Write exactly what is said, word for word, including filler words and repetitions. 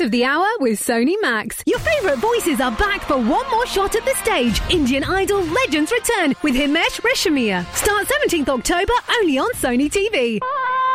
of the hour with Sony Max. Your favourite voices are back for one more shot at the stage. Indian Idol Legends return with Himesh Reshammiya. Start seventeenth October only on Sony T V.